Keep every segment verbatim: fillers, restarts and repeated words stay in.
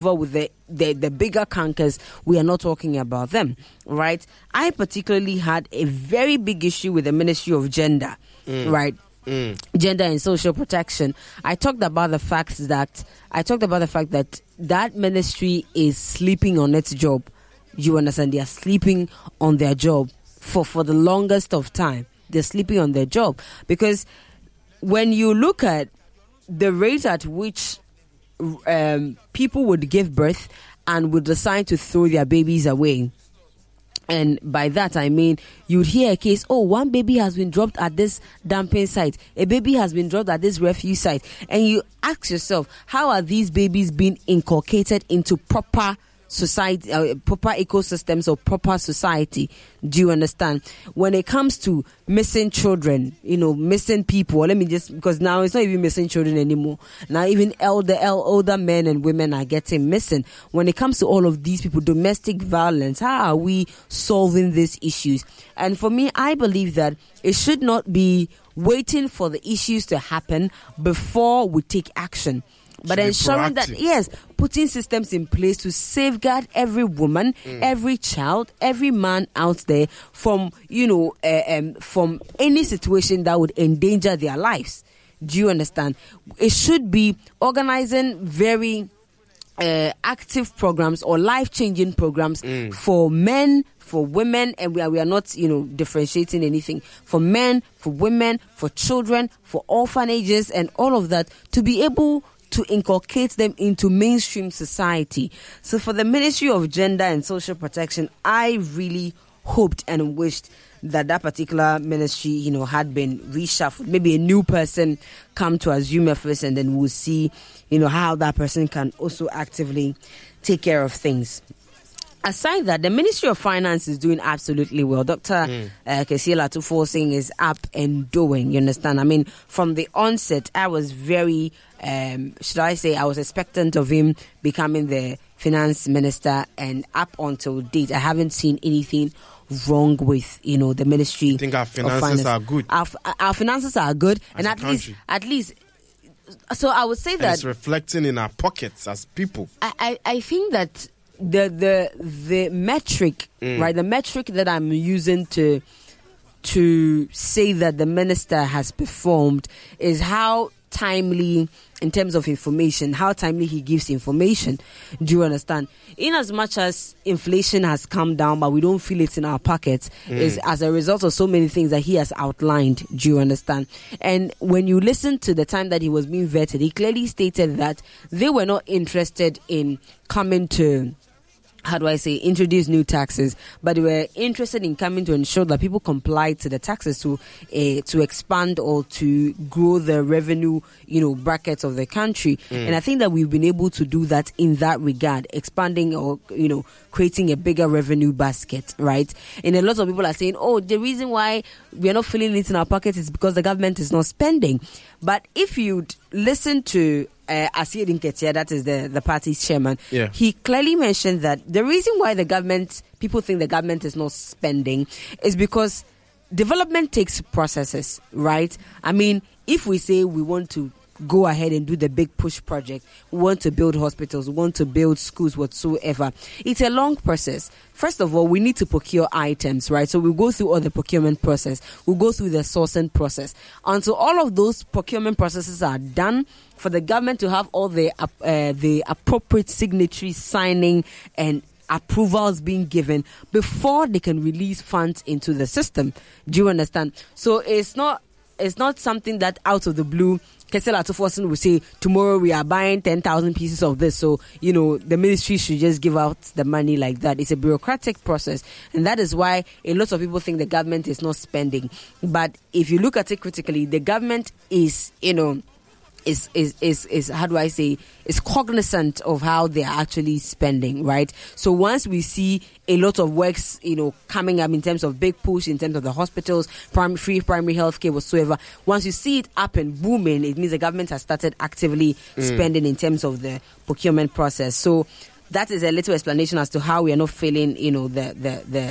with the, the, the bigger cankers, we are not talking about them, right? I particularly had a very big issue with the Ministry of Gender, mm. right? Mm. Gender and social protection. I talked about the fact that I talked about the fact that that ministry is sleeping on its job. You understand? They are sleeping on their job for, for the longest of time. They're sleeping on their job because when you look at the rate at which um, people would give birth and would decide to throw their babies away. And by that, I mean, you'd hear a case, oh, one baby has been dropped at this dumping site. A baby has been dropped at this refuse site. And you ask yourself, how are these babies being inculcated into proper society, uh, proper ecosystems or proper society? Do you understand? When it comes to missing children, you know, missing people, let me just, because now it's not even missing children anymore. Now even elder, older men and women are getting missing. When it comes to all of these people, domestic violence, how are we solving these issues? And for me, I believe that it should not be waiting for the issues to happen before we take action. But ensuring that, yes, putting systems in place to safeguard every woman, mm. every child, every man out there from, you know, uh, um, from any situation that would endanger their lives. Do you understand? It should be organizing very uh, active programs or life-changing programs mm. for men, for women, and we are, we are not, you know, differentiating anything. For men, for women, for children, for orphanages, and all of that, to be able to inculcate them into mainstream society. So for the Ministry of Gender and Social Protection, I really hoped and wished that that particular ministry, you know, had been reshuffled. Maybe a new person come to assume office, and then we'll see, you know, how that person can also actively take care of things. Aside that, the Ministry of Finance is doing absolutely well. Doctor Mm. uh, Kesiel Atufor is up and doing, you understand? I mean, from the onset, I was very, um, should I say, I was expectant of him becoming the finance minister, and up until date, I haven't seen anything wrong with, you know, the Ministry. I think our finances are good. Our, our finances are good, as and at country. least, at least, so I would say and that it's reflecting in our pockets as people. I, I, I think that the the the metric, mm. right? The metric that I'm using to to say that the minister has performed is how timely, in terms of information, how timely he gives information. Do you understand? In as much as inflation has come down, but we don't feel it in our pockets, mm. is as a result of so many things that he has outlined. Do you understand? And when you listen to the time that he was being vetted, he clearly stated that they were not interested in coming to, how do I say, introduce new taxes, but they were interested in coming to ensure that people comply to the taxes to uh, to expand or to grow the revenue, you know, brackets of the country. Mm. And I think that we've been able to do that in that regard, expanding or, you know, creating a bigger revenue basket, right? And a lot of people are saying, oh, the reason why we are not feeling it in our pockets is because the government is not spending. But if you'd listen to Uh, Asier Nketia, that is the, the party's chairman, yeah. he clearly mentioned that the reason why the government, people think the government is not spending is because development takes processes, right? I mean, if we say we want to go ahead and do the big push project, we want to build hospitals, we want to build schools, whatsoever, it's a long process. First of all, we need to procure items, right? So we'll go through all the procurement process. We'll go through the sourcing process. Until all of those procurement processes are done, for the government to have all the uh, the appropriate signatories signing and approvals being given before they can release funds into the system. Do you understand? So it's not it's not something that out of the blue, Kesiel Atufor will say, tomorrow we are buying ten thousand pieces of this. So, you know, the ministry should just give out the money like that. It's a bureaucratic process. And that is why a lot of people think the government is not spending. But if you look at it critically, the government is, you know, Is, is is is how do I say is cognizant of how they are actually spending, right? So once we see a lot of works, you know, coming up in terms of big push in terms of the hospitals, primary free primary health care, whatsoever, once you see it up and booming, it means the government has started actively mm. spending in terms of the procurement process. So that is a little explanation as to how we are not feeling, you know, the the the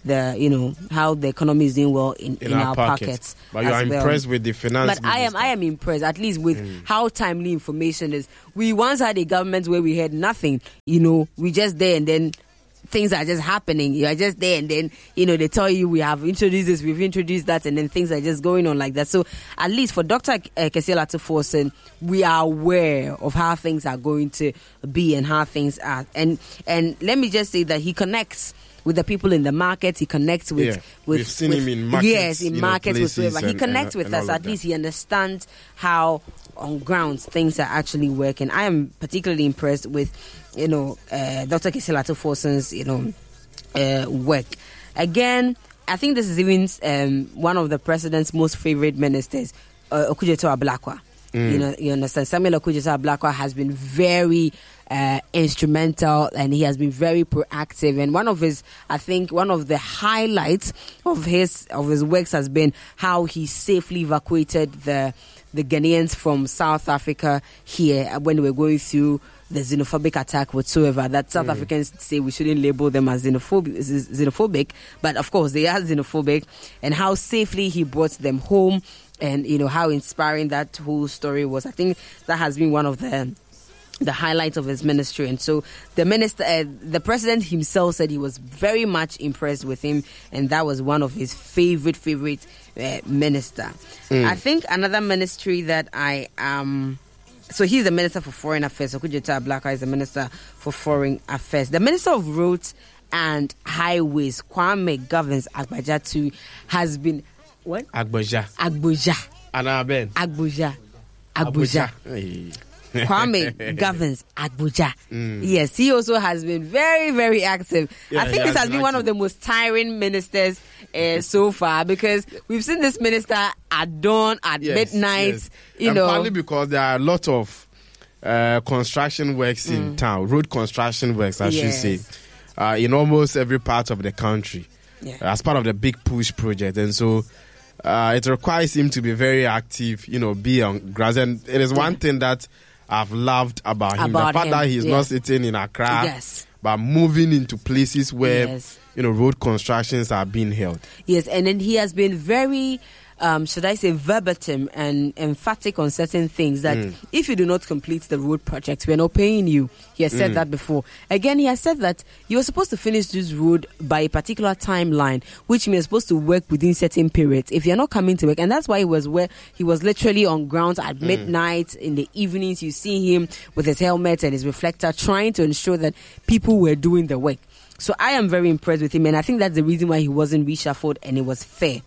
the you know how the economy is doing well in, in, in our, our pockets. pockets. But you are well. impressed with the finance. But I am I am impressed at least with mm. how timely information is. We once had a government where we had nothing. You know, we just there and then things are just happening. You are just there and then, you know, they tell you we have introduced this, we've introduced that, and then things are just going on like that. So at least for Doctor Kesiel Atuforsen, we are aware of how things are going to be and how things are. And and let me just say that he connects with the people in the market. He connects with yeah, with, we've seen with him in markets, yes, in markets know, whatsoever. He connects and, with and us. At least he understands how on grounds things are actually working. I am particularly impressed with, you know, uh, Doctor Kesiel Atuforsen's, you know, uh, work. Again, I think this is even um, one of the president's most favorite ministers, uh, Okudzeto Ablakwa. Mm. You know, you understand. Samuel Okudzeto Ablakwa has been very uh, instrumental, and he has been very proactive. And one of his, I think, one of the highlights of his of his works has been how he safely evacuated the the Ghanaians from South Africa here when we were going through the xenophobic attack whatsoever. That South mm. Africans say we shouldn't label them as xenophobic, xenophobic, but of course they are xenophobic. And how safely he brought them home, and you know how inspiring that whole story was. I think that has been one of the the highlights of his ministry. And so the minister, uh, the president himself said he was very much impressed with him, and that was one of his favorite favorite uh, minister. Mm. I think another ministry that I um so he's the Minister for Foreign Affairs. Okudzeto Ablakwa is the Minister for Foreign Affairs. The Minister of Roads and Highways, Kwame Governs Agbaja, has been what? Agboja. Agboja. Anaben. Agboja. Agboja. Hey. Kwame Governs Agboja. Mm. Yes, he also has been very, very active. Yeah, I think this has been active. One of the most tiring ministers uh, so far, because we've seen this minister at dawn, at yes, midnight. Yes. You and know, partly because there are a lot of uh, construction works mm. in town, road construction works, I yes. should say, uh, in almost every part of the country, yeah. as part of the big push project, and so. Uh, it requires him to be very active, you know, be on grass. And it is one yeah. thing that I've loved about him. About the fact him, that he's yeah. not sitting in Accra, yes. but moving into places where, yes. you know, road constructions are being held. Yes, and then he has been very, um, should I say, verbatim and emphatic on certain things that mm. if you do not complete the road project, we are not paying you. He has said mm. that before. Again, he has said that you are supposed to finish this road by a particular timeline, which means you're supposed to work within certain periods. If you're not coming to work, and that's why he was where he was literally on ground at mm. midnight, in the evenings. You see him with his helmet and his reflector, trying to ensure that people were doing the work. So I am very impressed with him, and I think that's the reason why he wasn't reshuffled, and it was fair.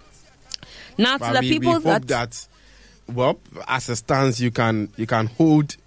Now, but to the we, people we that, that, well, as it stands, you can you can hold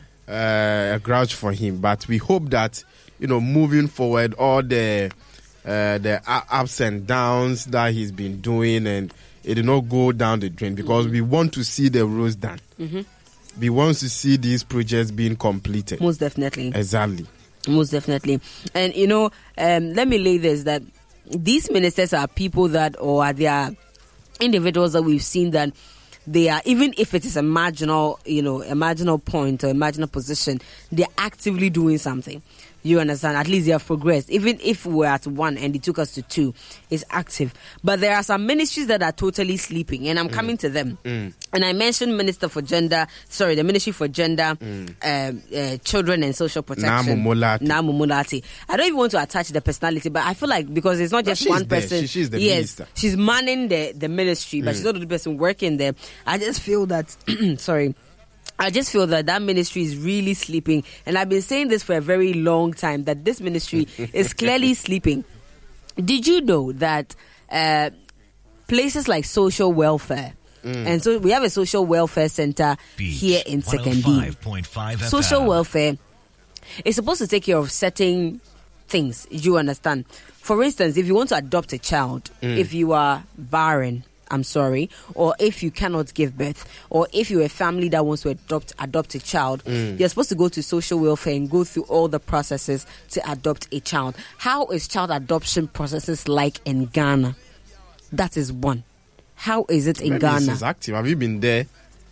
uh, a grudge for him, but we hope that, you know, moving forward, all the uh, the ups and downs that he's been doing, and it did not go down the drain, because mm-hmm. we want to see the roads done. Mm-hmm. We want to see these projects being completed. Most definitely. Exactly. Most definitely. And you know, um, let me lay this, that these ministers are people that, or they are individuals that we've seen that they are, even if it is a marginal, you know, a marginal point or a marginal position, they're actively doing something. You understand? At least they have progressed. Even if we're at one and it took us to two, it's active. But there are some ministries that are totally sleeping, and I'm mm. coming to them. Mm. And I mentioned Minister for Gender, sorry, the Ministry for Gender, mm. uh, uh, Children and Social Protection. Namu Mulati. Namu Mulati. I don't even want to attach the personality, but I feel like because it's not just one there. person. She, she's the yes, minister. She's manning the, the ministry, but mm. she's not the person working there. I just feel that, sorry, I just feel that that ministry is really sleeping. And I've been saying this for a very long time, that this ministry is clearly sleeping. Did you know that uh, places like social welfare, mm. and so we have a social welfare center Beach, here in Sekendine. Social welfare is supposed to take care of certain things, you understand. For instance, if you want to adopt a child, mm. if you are barren, I'm sorry, or if you cannot give birth, or if you're a family that wants to adopt adopt a child, mm. you're supposed to go to social welfare and go through all the processes to adopt a child. How is child adoption processes like in Ghana? That is one. How is it in Maybe Ghana? This is active. Have you been there?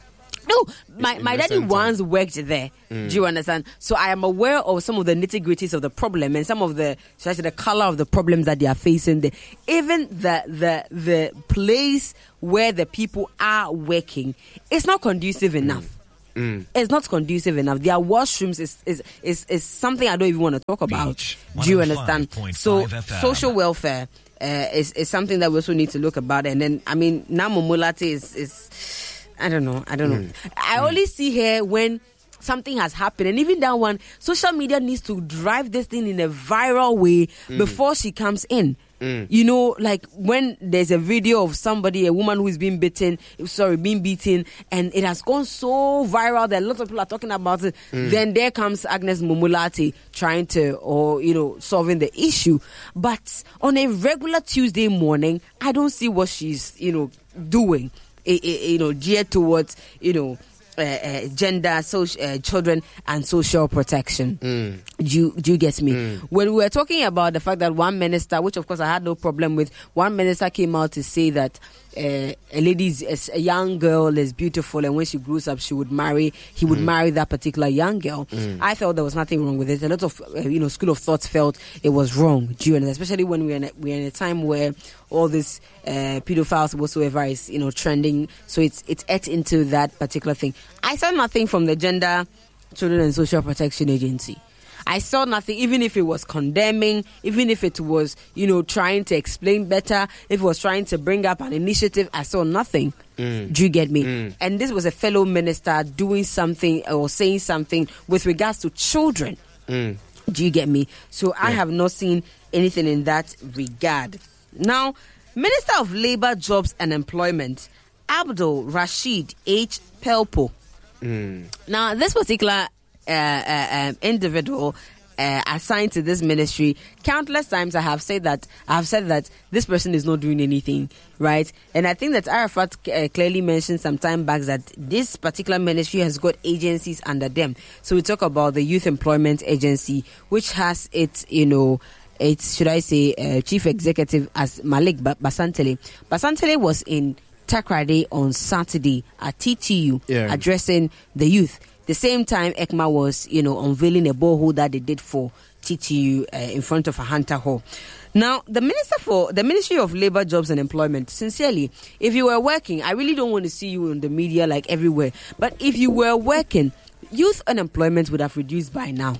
No, my, in my daddy recent once time. worked there. Mm. Do you understand? So I am aware of some of the nitty gritties of the problem and some of the, should I say, the color of the problems that they are facing there. Even the the the place where the people are working is not conducive enough. Mm. It's not conducive enough. Their washrooms is, is is is something I don't even want to talk about. Beach, Do you understand? one oh five point So five F M. social welfare uh, is is something that we also need to look about. And then I mean, Namo Mulati is is I don't know. I don't know. I Mm. only see her when something has happened, and even that one, social media needs to drive this thing in a viral way before she comes in. Mm. You know, like when there's a video of somebody, a woman who is being beaten, sorry, being beaten, and it has gone so viral that a lot of people are talking about it. Then there comes Agnes Momulati trying to, or, you know, solving the issue. But on a regular Tuesday morning, I don't see what she's, you know, doing, eh, eh, you know, geared towards, you know, Uh, uh, gender, social, uh, children, and social protection. Mm. Do, you, do you get me? Mm. When we were talking about the fact that one minister, which of course I had no problem with, one minister came out to say that uh, a lady, is, a young girl is beautiful, and when she grows up, she would marry, he would mm. marry that particular young girl. Mm. I felt there was nothing wrong with it. A lot of, uh, you know, school of thought felt it was wrong. Do you understand? Especially when we're in a, we're in a time where all this uh, pedophiles whatsoever is, you know, trending. So it's it's ate into that particular thing. I saw nothing from the Gender, Children and Social Protection Agency. I saw nothing, even if it was condemning, even if it was, you know, trying to explain better, if it was trying to bring up an initiative, I saw nothing. Mm. Do you get me? Mm. And this was a fellow minister doing something or saying something with regards to children. Mm. Do you get me? So yeah. I have not seen anything in that regard. Now, Minister of Labour, Jobs and Employment, Abdul Rashid H. Pelpo. Mm. Now, this particular uh, uh, um, individual uh, assigned to this ministry, countless times I have said that I have said that this person is not doing anything, right? And I think that Arafat uh, clearly mentioned some time back that this particular ministry has got agencies under them. So we talk about the Youth Employment Agency, which has its, you know, it's, should I say, uh, chief executive as Malik Basantele. Basantele was in Takrady on Saturday at T T U yeah. addressing the youth. The same time, ECMA was, you know, unveiling a borehole that they did for T T U uh, in front of a Hunter Hall. Now, the Minister for the Ministry of Labour, Jobs and Employment, sincerely, if you were working, I really don't want to see you in the media like everywhere, but if you were working, youth unemployment would have reduced by now.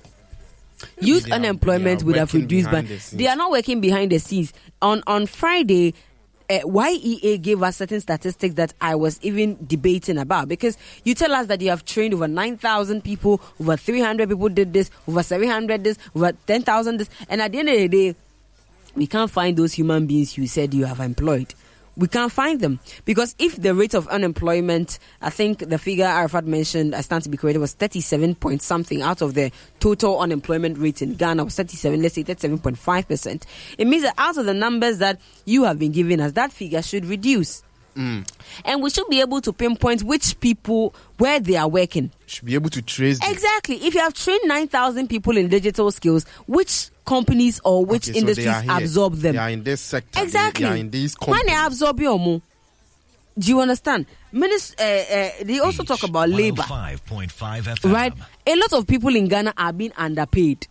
Youth they unemployment are, would have reduced by. They are not working behind the scenes. On on Friday, uh, Y E A gave us certain statistics that I was even debating about, because you tell us that you have trained over nine thousand people, over three hundred people did this, over seven hundred this, over ten thousand this, and at the end of the day, we can't find those human beings you said you have employed. We can't find them, because if the rate of unemployment, I think the figure Arafat mentioned, I stand to be corrected, was thirty-seven point something out of the total unemployment rate in Ghana was thirty-seven, let's say thirty-seven point five percent. It means that out of the numbers that you have been giving us, that figure should reduce. Mm. And we should be able to pinpoint which people, where they are working. Should be able to trace them. Exactly. If you have trained nine thousand people in digital skills, which companies or which okay, so industries absorb them? They are in this sector. Exactly. They are in these companies. When they absorb you, do you understand? Minis- uh, uh, they also talk about labor. five point five F M. Right? A lot of people in Ghana are being underpaid.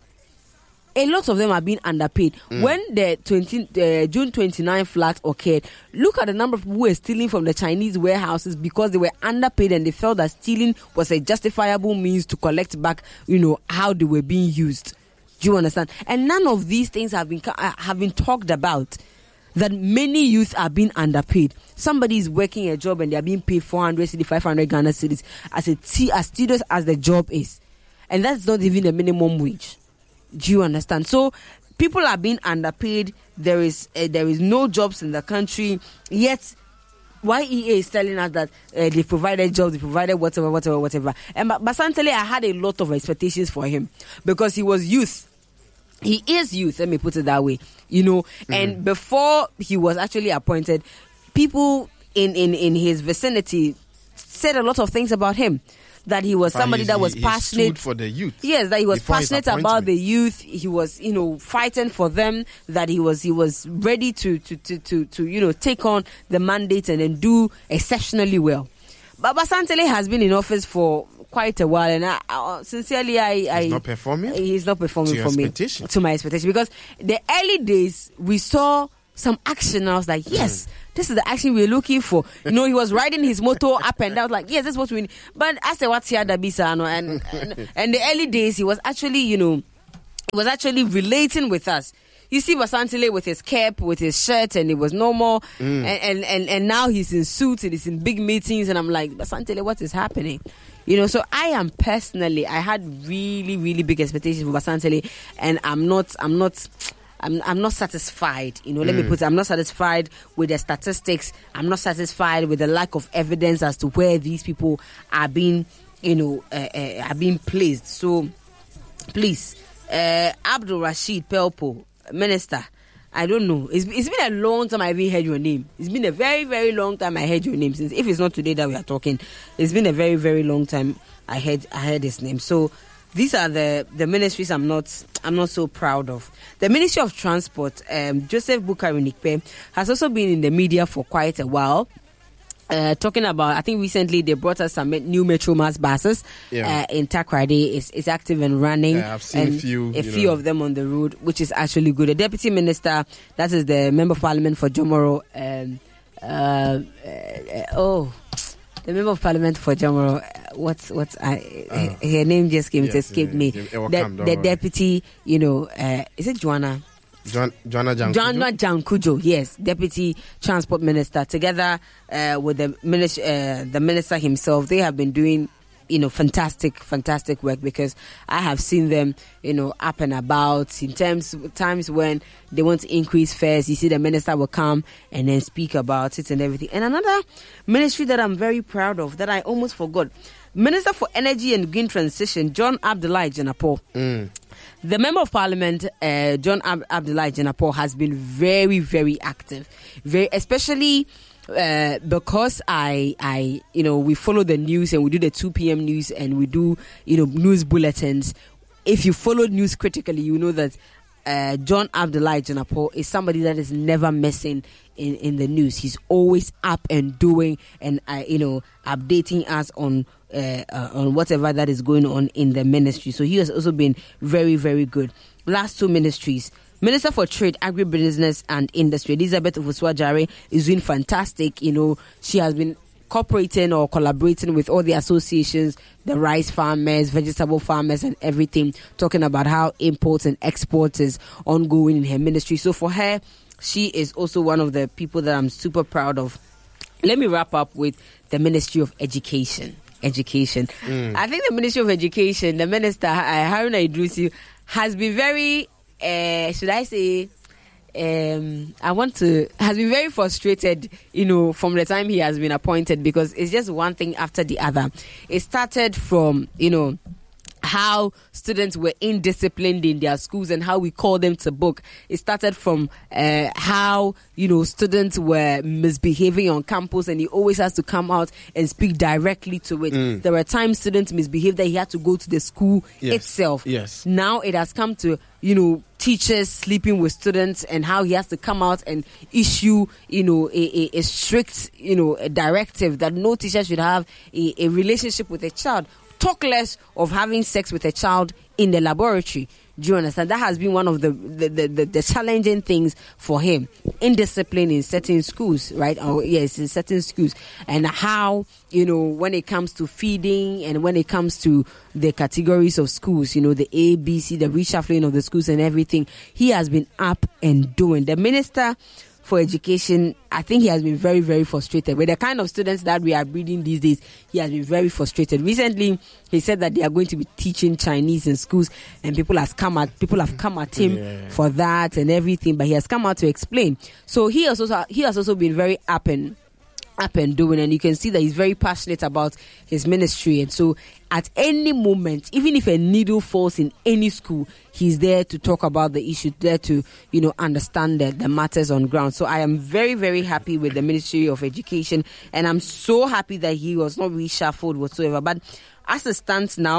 A lot of them are being underpaid. Mm. When the twenty, uh, June twenty-ninth flat occurred, look at the number of people who were stealing from the Chinese warehouses because they were underpaid and they felt that stealing was a justifiable means to collect back, you know, how they were being used. Do you understand? And none of these things have been uh, have been talked about. That many youth are being underpaid. Somebody is working a job and they are being paid four hundred cedis, five hundred Ghana cedis as a t- as tedious as the job is, and that's not even a minimum wage. Do you understand? So people are being underpaid. There is uh, there is no jobs in the country. Yet Y E A is telling us that uh, they provided jobs, they provided whatever, whatever, whatever. And Basantele, I had a lot of expectations for him because he was youth. He is youth, let me put it that way. You know, mm-hmm. And before he was actually appointed, people in, in, in his vicinity said a lot of things about him. That he was somebody that was he, passionate he stood for the youth. Yes, that he was passionate about the youth. He was, you know, fighting for them. That he was, he was ready to, to, to, to, to, you know, take on the mandate and then do exceptionally well. Baba Santele has been in office for quite a while, and I, uh, sincerely, I, he's I not performing. He's not performing to for me expectation. to my expectation, because the early days we saw some action. I was like, yes, mm. this is the action we're looking for. You know, he was riding his motor up and down, like, yes, this is what we need. But I said, what's here, Dabisa? And and and the early days, he was actually, you know, he was actually relating with us. You see Basantile with his cap, with his shirt, and it was normal. Mm. And, and, and, and now he's in suits and he's in big meetings. And I'm like, Basantile, what is happening? You know, so I am personally, I had really, really big expectations for Basantile. And I'm not, I'm not, I'm, I'm not satisfied. You know, let mm. me put it, I'm not satisfied with the statistics. I'm not satisfied with the lack of evidence as to where these people are being, you know, uh, uh, are being placed. So, please, uh, Abdul Rashid Pelpo, Minister, I don't know. It's, it's been a long time I haven't heard your name. It's been a very, very long time I heard your name. Since if it's not today that we are talking, it's been a very, very long time I heard I heard his name. So these are the, the ministries I'm not I'm not so proud of. The Ministry of Transport, um, Joseph Bukari Nikpe, has also been in the media for quite a while. Uh, talking about, I think recently they brought us some new Metro Mass buses yeah. uh, in Takoradi. It's, it's active and running. Yeah, I've seen and a few, a few know. of them on the road, which is actually good. The Deputy Minister, that is the Member of Parliament for Jomoro. Um, uh, uh, oh, the Member of Parliament for Jomoro. What's what's I, uh, her name just came yes, to escape yeah, me. The, the Deputy, you know, uh, is it Joanna? John, Joanna Jankujo. Joanna Jankujo, yes, Deputy Transport Minister, together uh, with the minister, uh, the minister himself. They have been doing, you know, fantastic, fantastic work, because I have seen them, you know, up and about in terms times when they want to increase fares. You see, the minister will come and then speak about it and everything. And another ministry that I'm very proud of that I almost forgot, Minister for Energy and Green Transition, John Abdullahi Janapo. Mm. The Member of Parliament, uh, John Ab- Abdullahi Janapo, has been very, very active, very, especially uh, because I, I, you know, we follow the news and we do the two p.m. news and we do, you know, news bulletins. If you follow news critically, you know that uh, John Abdullahi Janapo is somebody that is never missing in, in the news. He's always up and doing and, uh, you know, updating us on Uh, uh, on whatever that is going on in the ministry. So he has also been very, very good. Last two ministries. Minister for Trade, Agribusiness and Industry, Elizabeth Owusu-Adjare, is doing fantastic. You know, she has been cooperating or collaborating with all the associations, the rice farmers, vegetable farmers and everything, talking about how imports and exports is ongoing in her ministry. So for her, she is also one of the people that I'm super proud of. Let me wrap up with the Ministry of Education. Education. Mm. I think the Ministry of Education, the Minister, uh, Haruna Idrusi, has been very, uh, should I say, um, I want to, has been very frustrated, you know, from the time he has been appointed, because it's just one thing after the other. It started from, you know, how students were indisciplined in their schools and how we call them to book. It started from uh, how, you know, students were misbehaving on campus, and he always has to come out and speak directly to it. Mm. There were times students misbehaved that he had to go to the school yes. itself. Yes. Now it has come to, you know, teachers sleeping with students and how he has to come out and issue, you know, a, a, a strict, you know, a directive that no teacher should have a, a relationship with a child. Talk less of having sex with a child in the laboratory. Do you understand? That has been one of the the, the, the, the challenging things for him. Indiscipline in certain schools, right? Oh, yes, in certain schools. And how, you know, when it comes to feeding and when it comes to the categories of schools, you know, the A, B, C, the reshuffling of the schools and everything, he has been up and doing. The Minister for Education, I think he has been very, very frustrated with the kind of students that we are breeding these days. He has been very frustrated. Recently, he said that they are going to be teaching Chinese in schools, and people has come at people have come at him yeah. for that and everything. But he has come out to explain. So he has also he has also been very up and up and doing, and you can see that he's very passionate about his ministry. And so at any moment, even if a needle falls in any school, he's there to talk about the issue, there to, you know, understand the, the matters on ground. So I am very, very happy with the Ministry of Education, and I'm so happy that he was not reshuffled whatsoever. But as it stands now,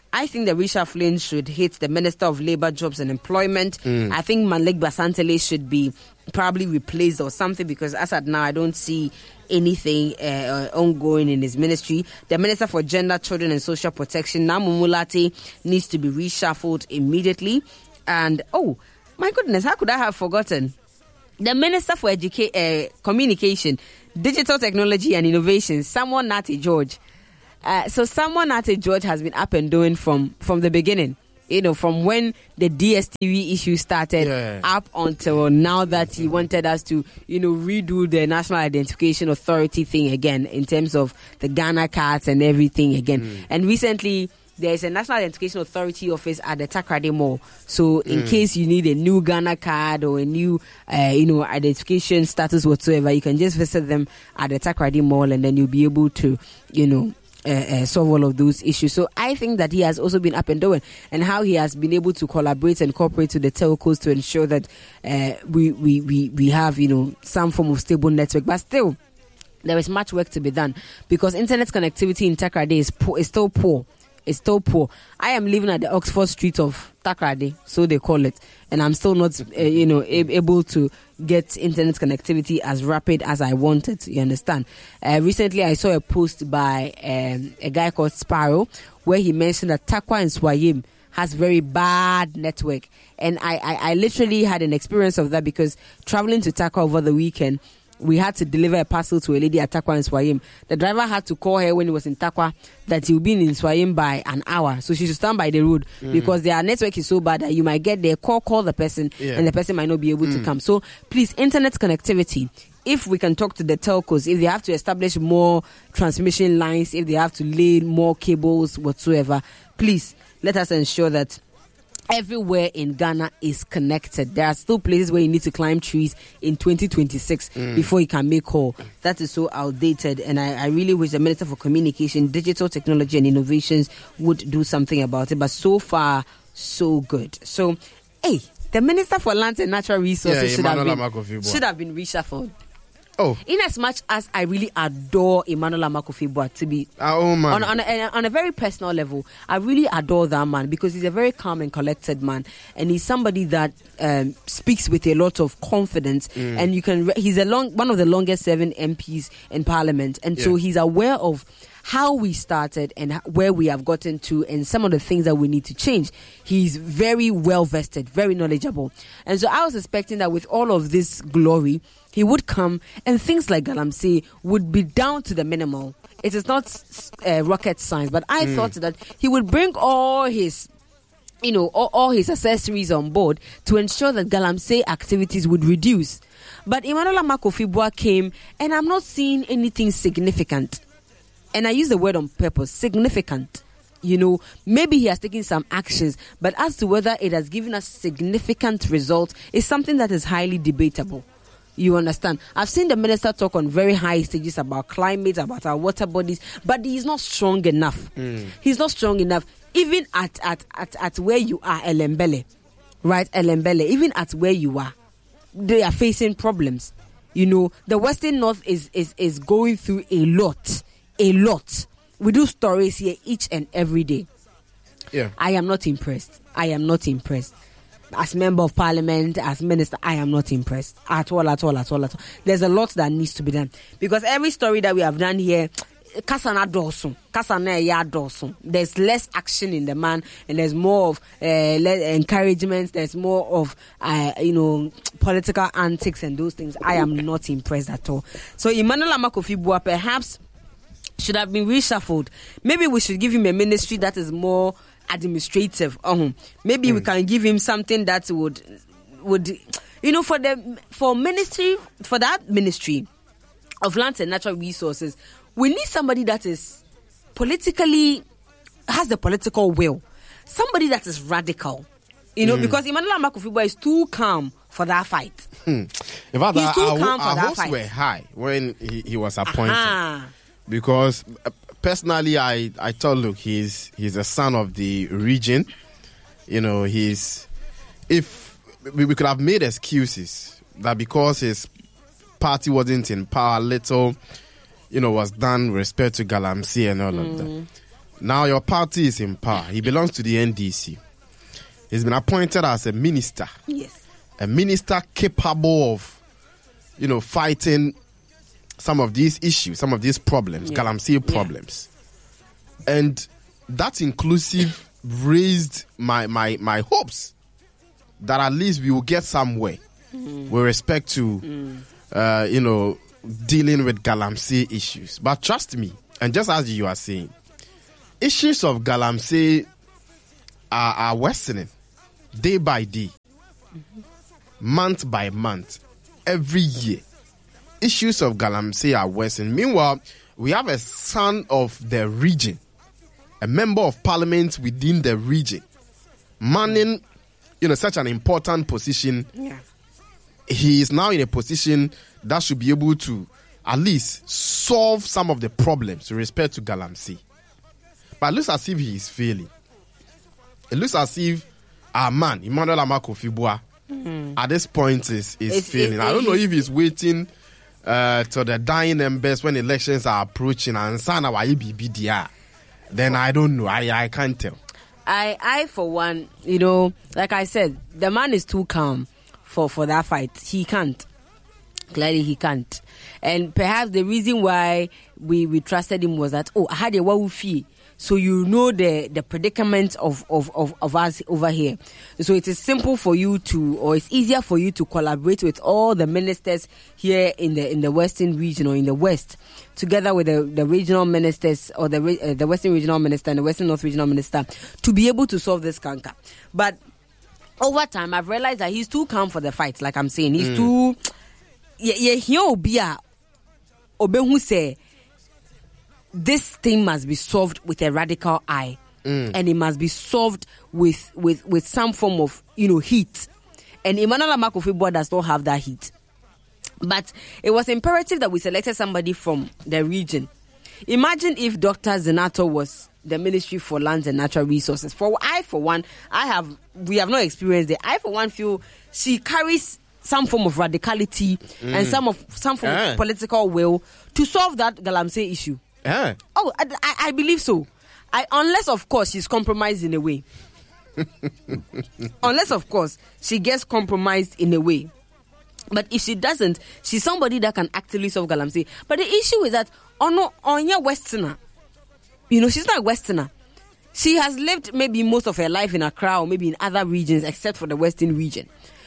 I think the reshuffling should hit the Minister of Labour, Jobs and Employment. Mm. I think Malik Basantele should be probably replaced or something, because as at now I don't see anything uh, ongoing in his ministry. The Minister for Gender, Children and Social Protection, Namu Mulate, needs to be reshuffled immediately. And oh my goodness, how could I have forgotten? The Minister for Educa- uh, Communication, Digital Technology and Innovation, Samuel Nate George. Uh, so Samuel Nate George has been up and doing from, from the beginning. You know, from when the D S T V issue started yeah. up until now that he wanted us to, you know, redo the National Identification Authority thing again in terms of the Ghana cards and everything again. Mm. And recently, there is a National Identification Authority office at the Takrady Mall. So in mm. case you need a new Ghana card or a new, uh, you know, identification status whatsoever, you can just visit them at the Takrady Mall and then you'll be able to, you know, Uh, uh, solve all of those issues. So I think that he has also been up and doing, and how he has been able to collaborate and cooperate with the telcos to ensure that uh, we, we, we, we have, you know, some form of stable network. But still, there is much work to be done, because internet connectivity in Takrady is, poor, is still poor. It's still poor. I am living at the Oxford Street of Takrady, so they call it, and I'm still not, uh, you know, a- able to get internet connectivity as rapid as I wanted. You understand? Uh, recently, I saw a post by um, a guy called Sparrow, where he mentioned that Takwa and Swayim has very bad network, and I, I, I literally had an experience of that, because traveling to Takwa over the weekend, we had to deliver a parcel to a lady at Takwa and Swayim. The driver had to call her when he was in Takwa that he'll be in Swayim by an hour. So she should stand by the road mm. because their network is so bad that you might get there, call, call the person, yeah. and the person might not be able mm. to come. So please, internet connectivity. If we can talk to the telcos, if they have to establish more transmission lines, if they have to lay more cables whatsoever, please let us ensure that everywhere in Ghana is connected. There are still places where you need to climb trees in twenty twenty-six mm. before you can make call. That is so outdated, and I, I really wish the Minister for Communication, Digital Technology and Innovations would do something about it. But so far, so good. So, hey, the Minister for Lands and Natural Resources yeah, should, have been, should have been reshuffled. Oh. In as much as I really adore Emmanuel Amakufo-Addo, to be Our own man. On, on, a, on a very personal level, I really adore that man, because he's a very calm and collected man, and he's somebody that um, speaks with a lot of confidence, mm. and you can. He's a long one of the longest serving M Ps in Parliament, and yeah. so he's aware of how we started and where we have gotten to, and some of the things that we need to change. He's very well vested, very knowledgeable, and so I was expecting that with all of this glory, he would come and things like Galamsey would be down to the minimal. It is not uh, rocket science, but I mm. thought that he would bring all his, you know, all, all his accessories on board to ensure that Galamsey activities would reduce. But Emmanuel Amakufo-Addo came, and I'm not seeing anything significant. And I use the word on purpose, significant. You know, maybe he has taken some actions, but as to whether it has given us significant results is something that is highly debatable. You understand? I've seen the minister talk on very high stages about climate, about our water bodies, but he's not strong enough. Mm. He's not strong enough. Even at, at, at, at where you are, Elembele, right? Elembele, even at where you are, they are facing problems. You know, the Western North is, is, is going through a lot, a lot. We do stories here each and every day. Yeah. I am not impressed. I am not impressed. As member of parliament, as minister, I am not impressed at all, at all, at all, at all. There's a lot that needs to be done, because every story that we have done here, Kasana Dawson, Kasana Ya Dawson. There's less action in the man, and there's more of uh, encouragement. There's more of uh, you know, political antics and those things. I am not impressed at all. So Emmanuel Amakufo-Addo perhaps should have been reshuffled. Maybe we should give him a ministry that is more administrative. Uh-huh. Maybe mm. we can give him something that would would you know, for the for ministry for that ministry of lands and natural resources, we need somebody that is politically has the political will, somebody that is radical, you know, mm. because Emmanuel Amakufo-Addo is too calm for that fight. Hmm. In fact, he's too our, calm our for that hopes fight. were high when he, he was appointed. Uh-huh. Because uh, personally, I, I thought, look, he's he's a son of the region. You know, he's if we, we could have made excuses that because his party wasn't in power, little, you know, was done with respect to Galamsey and all mm. of that. Now your party is in power. He belongs to the N D C. He's been appointed as a minister. Yes. A minister capable of, you know, fighting some of these issues, some of these problems, Yeah. Galamsey problems. Yeah. And that inclusive raised my, my, my hopes that at least we will get somewhere mm. with respect to, mm. uh, you know, dealing with Galamsey issues. But trust me, and just as you are saying, issues of Galamsey are, are worsening day by day, mm-hmm. month by month, every year. Issues of Galamsey are worsening. Meanwhile, we have a son of the region, a member of parliament within the region, manning, you know, such an important position. Yeah. He is now in a position that should be able to at least solve some of the problems with respect to Galamsey. But it looks as if he is failing. It looks as if our man, Emmanuel Amakofi-Boa, mm-hmm. at this point is, is it's, failing. It, it, I don't know if he's waiting uh, to the dying embers when elections are approaching and sana wa B B D R. Then I don't know. I, I can't tell. I, I, for one, you know, like I said, the man is too calm for, for that fight. He can't. Clearly, he can't. And perhaps the reason why we, we trusted him was that, oh, I had a wawufi. So you know the, the predicament of, of, of, of us over here. So it is simple for you to, or it's easier for you to collaborate with all the ministers here in the in the Western region or in the West, together with the, the regional ministers or the uh, the Western regional minister and the Western North regional minister, to be able to solve this canker. But over time, I've realized that he's too calm for the fight. Like I'm saying, he's mm. too. Yeah, yeah. He obia obehu say. This thing must be solved with a radical eye, mm. and it must be solved with, with, with some form of, you know, heat. And Emmanuel Amakofi-Boa does not have that heat. But it was imperative that we selected somebody from the region. Imagine if Doctor Zenato was the Ministry for Lands and Natural Resources. For I, for one, I have we have not experienced it. I, for one, feel she carries some form of radicality mm. and some of some form yeah. of political will to solve that Galamsey issue. Yeah. Oh, I, I, I believe so. I, unless, of course, she's compromised in a way. Unless, of course, she gets compromised in a way. But if she doesn't, she's somebody that can actively solve Galamsey. But the issue is that on on your Westerner, you know, she's not a Westerner. She has lived maybe most of her life in Accra or maybe in other regions except for the Western region.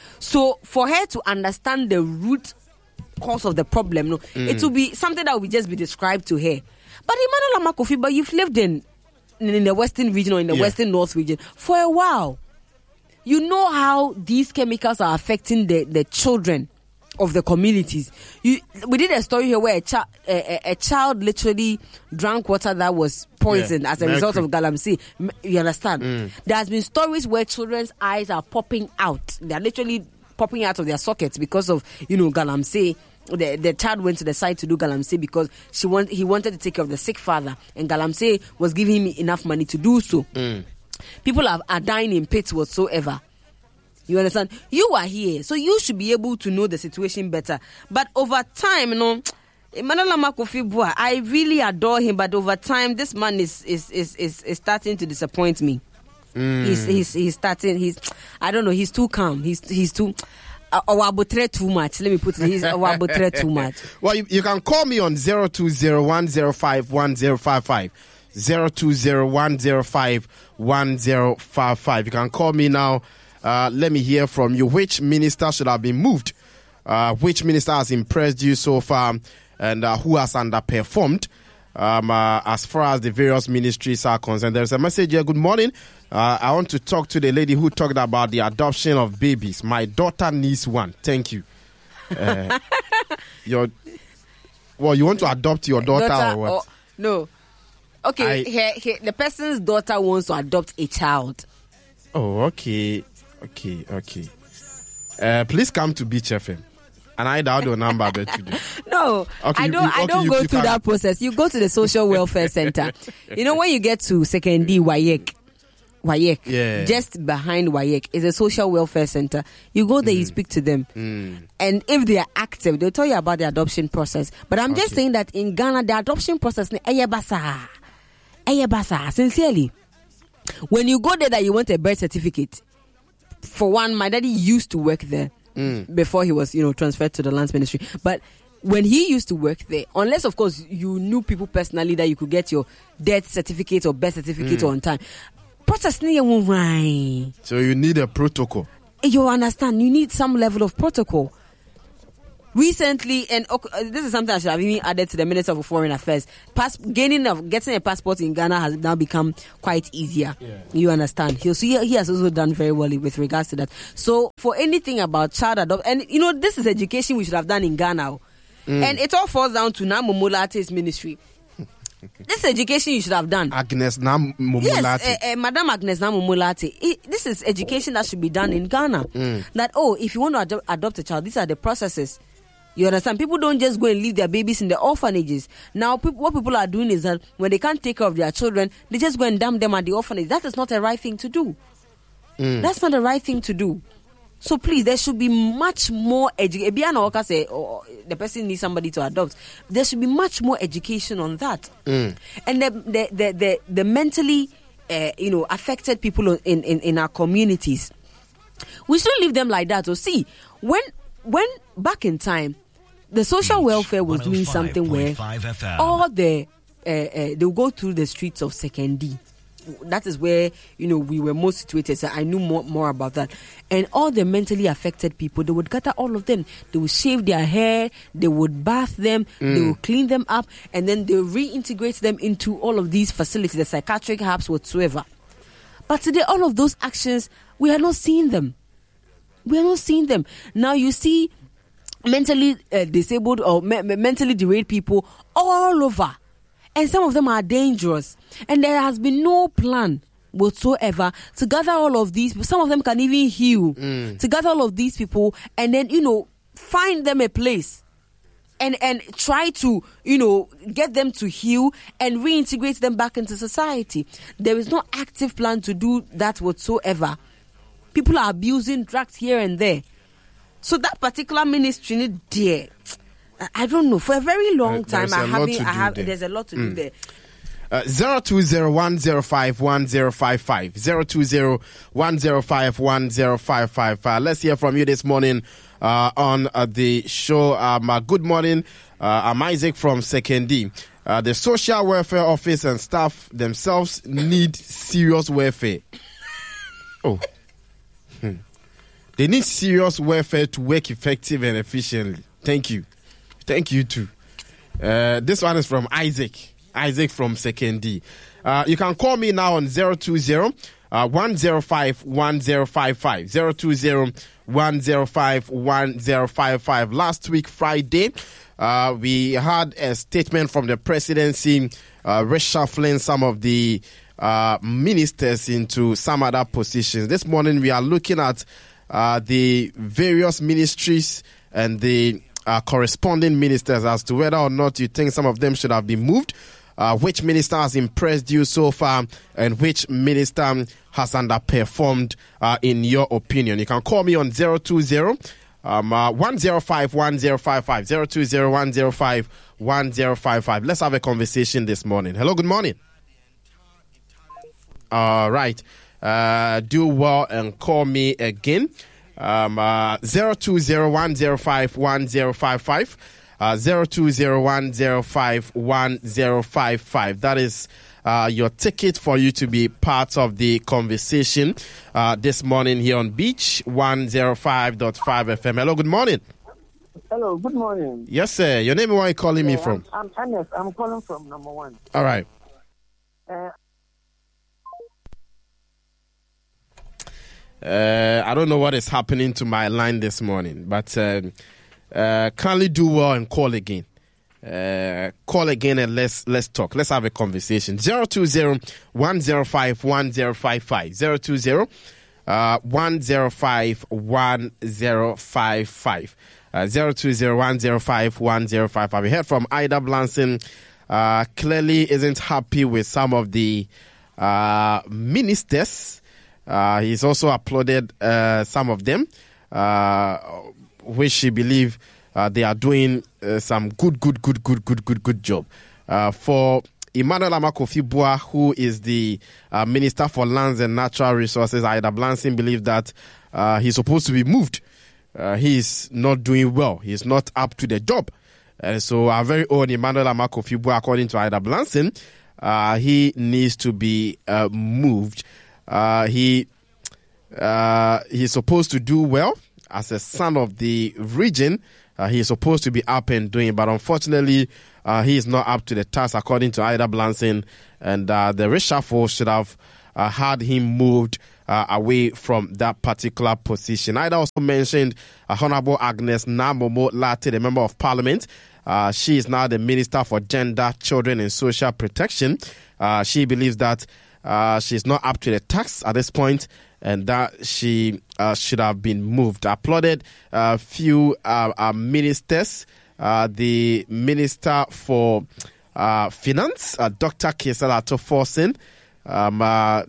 So for her to understand the root cause of the problem, no, mm. it will be something that will just be described to her. But Emmanuel Amakofi-Boa, you've lived in, in the Western region or in the yeah. Western North region for a while. You know how these chemicals are affecting the, the children of the communities. You, we did a story here where a, chi- a, a, a child literally drank water that was poisoned yeah. as a Mercury. result of Galamsey. You understand? Mm. There has been stories where children's eyes are popping out. They are literally popping out of their sockets because of, you know, Galamsey. The, the child went to the site to do Galamsey because she want, he wanted to take care of the sick father, and Galamsey was giving him enough money to do so. Mm. People are, are dying in pits whatsoever. You understand? You are here, so you should be able to know the situation better. But over time, you know, Emmanuel Amakofi-Boa, I really adore him, but over time, this man is is is is, is starting to disappoint me. Mm. He's he's he's starting. He's I don't know. He's too calm. He's he's too. Awabotre too much. Let me put it. He's Awabotre too much. Well, you, you can call me on zero two zero one zero five one zero five five. zero two zero one zero five one zero five five. You can call me now. Uh, let me hear from you. Which minister should have been moved? Uh, which minister has impressed you so far? And uh, who has underperformed? Um, uh, as far as the various ministries are concerned. There's a message here. Good morning. Uh, I want to talk to the lady who talked about the adoption of babies. My daughter needs one. Thank you. Uh, your, well, you want to adopt your daughter, daughter or what? Or, no. Okay, I, he, he, the person's daughter wants to adopt a child. Oh, okay. Okay, okay. Uh, please come to Beach F M. And I dialed your number but today. No, okay, I don't. You, okay, I don't you, go you through can... that process. You go to the Social Welfare Center. You know, when you get to Second D Wayek, Wayek, yeah. just behind Wayek is a Social Welfare Center. You go there, mm. you speak to them, mm. and if they are active, they'll tell you about the adoption process. But I'm okay. just saying that in Ghana, the adoption process, Ayabasa, sincerely. When you go there that you want a birth certificate, for one, my daddy used to work there mm. before he was, you know, transferred to the lands ministry. But when he used to work there, unless of course you knew people personally that you could get your death certificate or birth certificate mm. on time, process. So you need a protocol. You understand? You need some level of protocol. Recently, and okay, this is something I should have even added to the Minister of Foreign Affairs. Pass, gaining of getting a passport in Ghana has now become quite easier. Yeah. You understand? He, so he, he has also done very well with regards to that. So for anything about child adoption, and you know, this is education we should have done in Ghana, mm. and it all falls down to Namu Molate's ministry. This education you should have done. Agnes Namumulate. Yes, uh, uh, Madam Agnes Namumulate. This is education that should be done in Ghana. Mm. That, oh, if you want to ad- adopt a child, these are the processes. You understand? People don't just go and leave their babies in the orphanages. Now, people, what people are doing is that when they can't take care of their children, they just go and dump them at the orphanage. That is not the right thing to do. Mm. That's not the right thing to do. So please, there should be much more education. Say, oh, the person needs somebody to adopt. There should be much more education on that. Mm. And the the the the, the mentally, uh, you know, affected people in, in, in our communities, we shouldn't leave them like that. So see, when when back in time, the social welfare was doing something where all the uh, uh, they'll go through the streets of Sekendi. That is where, you know, we were most situated. So I knew more, more about that. And all the mentally affected people, they would gather all of them. They would shave their hair, they would bath them, mm. they would clean them up, and then they reintegrate them into all of these facilities, the psychiatric hubs, whatsoever. But today, all of those actions, we are not seeing them. We are not seeing them. Now you see mentally uh, disabled or me- mentally derailed people all over. And some of them are dangerous. And there has been no plan whatsoever to gather all of these. Some of them can even heal. Mm. To gather all of these people and then, you know, find them a place. And, and try to, you know, get them to heal and reintegrate them back into society. There is no active plan to do that whatsoever. People are abusing drugs here and there. So that particular ministry, dear, I don't know. For a very long time, I haven't. I have. There. There's a lot to mm. do there. Uh, zero two zero one zero five one zero five five zero two zero one zero five one zero five five. Uh, let's hear from you this morning uh, on uh, the show. Um, uh, good morning. Uh, I'm Isaac from Sekendi. Uh, the social welfare office and staff themselves need serious welfare. Oh, hmm. They need serious welfare to work effective and efficiently. Thank you. Thank you too. Uh, this one is from Isaac. Isaac from Sekendi. Uh, you can call me now on zero two zero one zero five one zero five five zero two zero one zero five one zero five five. Last week, Friday, uh, we had a statement from the presidency uh, reshuffling some of the uh, ministers into some other positions. This morning, we are looking at uh, the various ministries and the Uh, corresponding ministers as to whether or not you think some of them should have been moved, uh, which minister has impressed you so far, and which minister has underperformed uh, in your opinion. You can call me on zero two zero one zero five one zero five five zero two zero one zero five one zero five five. Let's have a conversation this morning. Hello, good morning. All right. Uh, do well and call me again. Um, uh, zero two zero one zero five one zero five five, uh, zero two zero one zero five one zero five five. That is uh, your ticket for you to be part of the conversation uh, this morning here on Beach one oh five point five F M. Hello, good morning. Hello, good morning. Yes, sir. Your name and where are you calling yeah, me from? I'm, I'm Ernest. I'm calling from number one. All right. Uh, Uh, I don't know what is happening to my line this morning, but uh, uh, kindly do well and call again. Uh, call again and let's let's talk. Let's have a conversation. Zero two zero one zero five one zero five five zero two zero one zero five one zero five five zero two zero one zero five one zero five five. We heard from Ida Blanson. Uh, clearly, isn't happy with some of the uh, ministers. Uh, he's also applauded uh, some of them, uh, which she believes uh, they are doing uh, some good, good, good, good, good, good, good job. Uh, for Emmanuel Amakofi-Boa, who is the uh, Minister for Lands and Natural Resources, Ida Blanson, believes that uh, he's supposed to be moved. Uh, he's not doing well. He's not up to the job. Uh, so our very own Emmanuel Amakofi-Boa, according to Ida Blanson, uh, he needs to be uh, moved. Uh, he uh, he's supposed to do well as a son of the region. Uh, he's supposed to be up and doing, but unfortunately, uh, he is not up to the task, according to Ida Blanson, and uh, the reshuffle should have uh, had him moved uh, away from that particular position. Ida also mentioned uh, Honorable Agnes Namomo Latte, the Member of Parliament. Uh, she is now the Minister for Gender, Children and Social Protection. Uh, she believes that uh, she's not up to the task at this point, and that she uh, should have been moved. I applauded a uh, few uh, uh, ministers. Uh, the Minister for uh, Finance, uh, Doctor Kesela Toforsen, um, uh,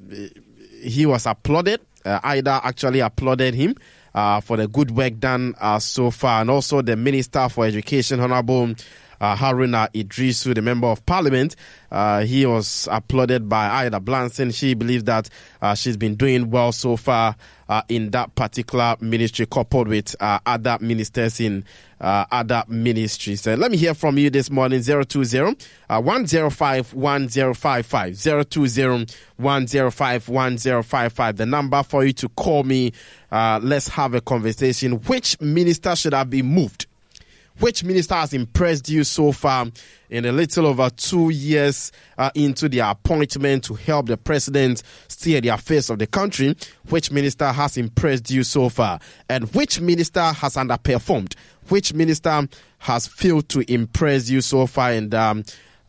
he was applauded. Uh, Ida actually applauded him uh, for the good work done uh, so far. And also the Minister for Education, Honorable Uh, Haruna Idrisu, the Member of Parliament, uh, he was applauded by Ida Blanson. She believes that uh, she's been doing well so far uh, in that particular ministry, coupled with uh, other ministers in uh, other ministries. Uh, let me hear from you this morning, zero two zero, one zero five, one zero five five, zero two zero, one zero five, one zero five five, the number for you to call me. Uh, let's have a conversation. Which minister should have been moved? Which minister has impressed you so far in a little over two years uh, into their appointment to help the president steer the affairs of the country? Which minister has impressed you so far? And which minister has underperformed? Which minister has failed to impress you so far? And um,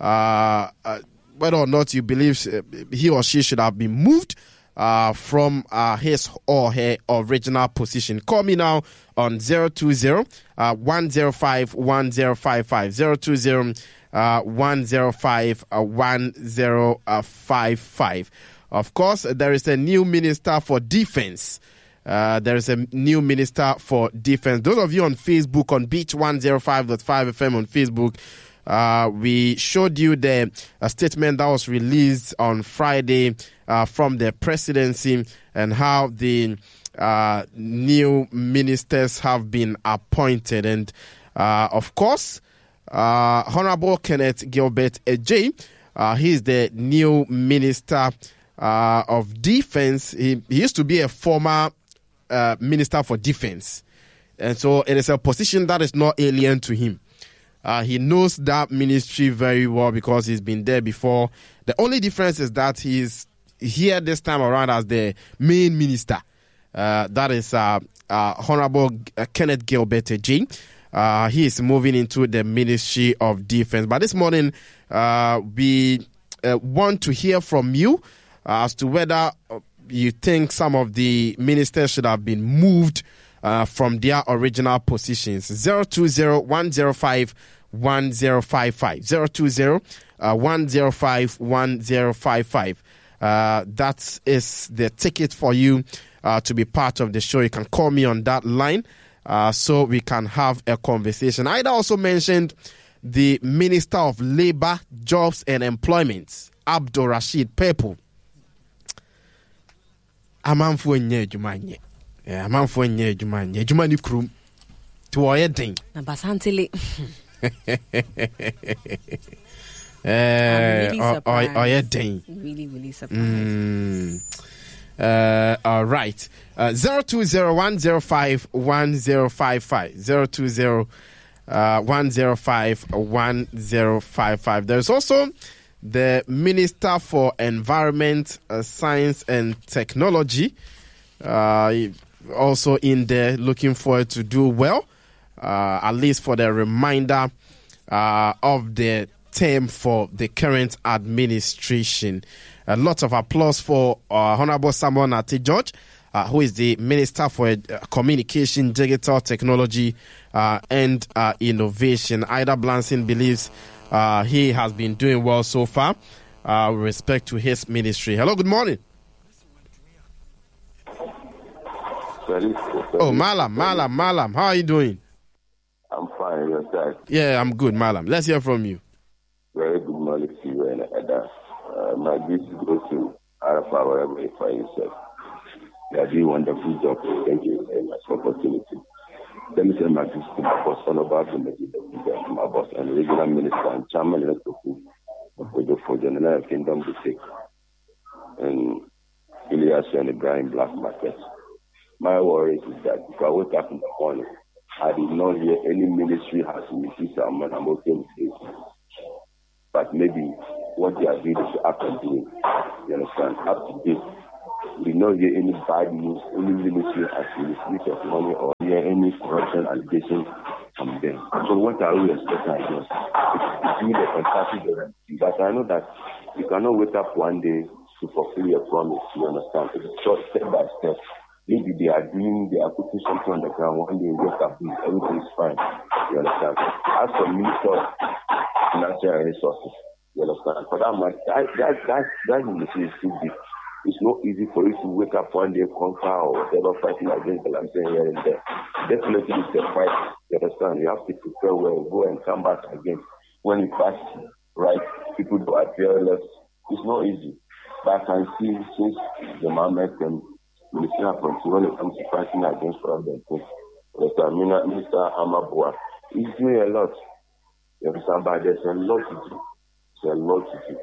uh, uh, whether or not you believe he or she should have been moved Uh, from uh, his or her original position. Call me now on zero two zero, one zero five, one zero five five, zero two zero, one zero five, one zero five five. Of course, there is a new Minister for Defense. Uh, there is a new Minister for Defense. Those of you on Facebook, on Beach one oh five point five F M on Facebook, Uh, we showed you the uh, statement that was released on Friday uh, from the presidency and how the uh, new ministers have been appointed. And uh, of course, uh, Honorable Kenneth Gilbert Ejay, uh, he is the new Minister uh, of Defense. He, he used to be a former uh, Minister for Defense. And so it is a position that is not alien to him. Uh, he knows that ministry very well because he's been there before. The only difference is that he's here this time around as the main minister. Uh, that is uh, uh, Honorable Kenneth Gilbert Ejay. Uh, he is moving into the Ministry of Defense. But this morning, uh, we uh, want to hear from you uh, as to whether you think some of the ministers should have been moved Uh, from their original positions. zero two zero, one zero five, one zero five five, zero two zero, one zero five, one zero five five. Uh, that is the ticket for you uh, to be part of the show. You can call me on that line uh, so we can have a conversation. Ida also mentioned the Minister of Labour, Jobs and Employment, Abdul Rashid Pepo. Amanfu enye jumanye. Yeah, man for nye juma nye juma ni krum to oye den na basantele eh really oye den really really surprised. Mm. Uh, all right. Uh, zero two zero one zero five one zero five five zero two zero one zero five one zero five five. There's also the Minister for Environment, uh, Science and Technology. Uh, also in there, looking forward to do well, uh, at least for the reminder uh, of the term for the current administration. A lot of applause for uh, Honorable Samuel Nate George, uh, who is the Minister for uh, Communication, Digital Technology uh, and uh, Innovation. Ida Blanson believes uh, he has been doing well so far uh, with respect to his ministry. Hello, good morning. Oh, Malam, Malam, Malam, how are you doing? I'm fine, yourself. Yeah, I'm good, Malam. Let's hear from you. Very good morning to you and Yeah. Uh, my greetings go to Arafa, wherever you find yourself. You are doing a wonderful job. Thank you very much for the opportunity. Let me say my greetings to my boss, Honorable Abdul my boss, and regional minister and chairman of the for the United Kingdom to take. And Elias and Ibrahim Black Market. My worry is that if I wake up in the morning, I did not hear any ministry has misused our money. I'm okay with it. But maybe what they are doing is up and doing. You understand? Up to date. We did not hear any bad news, any ministry has misused of money or hear any corruption allegations from them. So what are we expecting against? It's doing a fantastic job. But I know that you cannot wake up one day to fulfill your promise. You understand? It's short step by step. Maybe they are doing, they are putting something on the ground. One day you wake up, everything is fine. You understand? As for Minister of Natural Resources, you understand? For that much, that that that that industry is too big. It's not easy for you to wake up one day, conquer or whatever, fighting against the land here and there. Definitely it's a fight. You understand? You have to prepare well, go and come back again. When you pass, right, people do appear less. It's not easy. But I can see since the moment and Minister of when it comes to fighting against problem, Minister Amabua is doing a lot. You understand? But there's a lot to do. There's a lot to do.